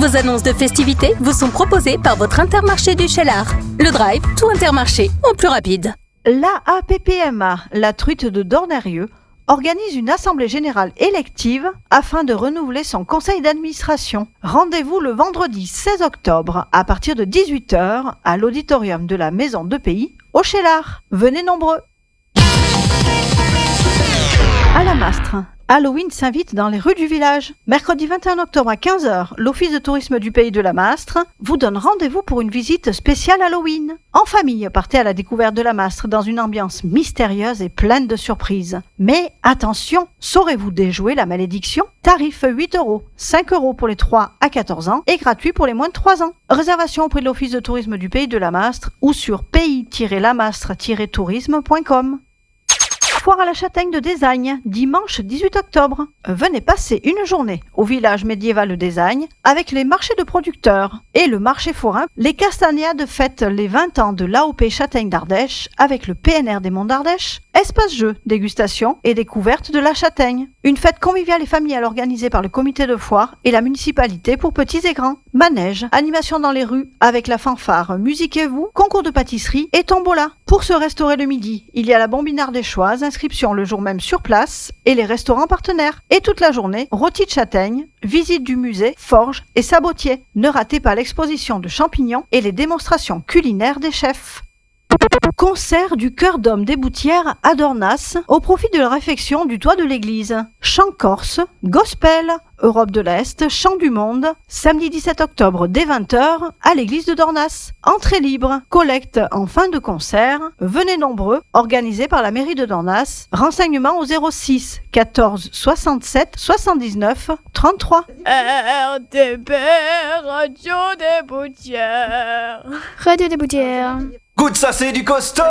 Vos annonces de festivités vous sont proposées par votre Intermarché du Cheylard. Le Drive, tout Intermarché, en plus rapide. La APPMA, la truite de Dornerieux, organise une assemblée générale élective afin de renouveler son conseil d'administration. Rendez-vous le vendredi 16 octobre à partir de 18h à l'auditorium de la Maison de Pays au Cheylard. Venez nombreux. À la Mastre, Halloween s'invite dans les rues du village. Mercredi 21 octobre à 15h, l'Office de tourisme du Pays de la Mastre vous donne rendez-vous pour une visite spéciale Halloween. En famille, partez à la découverte de la Mastre dans une ambiance mystérieuse et pleine de surprises. Mais attention, saurez-vous déjouer la malédiction ? Tarif 8 €, 5 € pour les 3 à 14 ans et gratuit pour les moins de 3 ans. Réservation auprès de l'Office de tourisme du Pays de la Mastre ou sur pays-lamastre-tourisme.com. Foire à la châtaigne de Désagne, dimanche 18 octobre. Venez passer une journée au village médiéval de Désagne avec les marchés de producteurs et le marché forain. Les Castagnades fêtent les 20 ans de l'AOP Châtaigne d'Ardèche avec le PNR des Monts d'Ardèche. Espace jeux, dégustation et découverte de la châtaigne. Une fête conviviale et familiale organisée par le comité de foire et la municipalité pour petits et grands. Manège, animation dans les rues avec la fanfare Musiquez-vous, concours de pâtisserie et tombola. Pour se restaurer le midi, il y a la Bombine Ardéchoise, inscription le jour même sur place et les restaurants partenaires. Et toute la journée, rôti de châtaigne, visite du musée, forge et sabotier. Ne ratez pas l'exposition de champignons et les démonstrations culinaires des chefs. Concert du Chœur d'Homme des Boutières à Dornas au profit de la réfection du toit de l'église. Chant corse, gospel, Europe de l'Est, chant du monde, samedi 17 octobre dès 20h à l'église de Dornas. Entrée libre, collecte en fin de concert, venez nombreux, organisé par la mairie de Dornas. Renseignements au 06 14 67 79 33. RTP, Radio des Boutières. Radio des Boutières. Goûte ça, c'est du costaud!